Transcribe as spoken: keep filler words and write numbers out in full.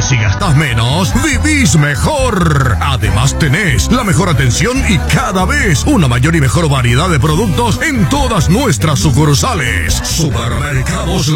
Si gastás menos, vivís mejor. Además tenés la mejor atención y cada vez una mayor y mejor variedad de productos en todas nuestras sucursales. Supermercados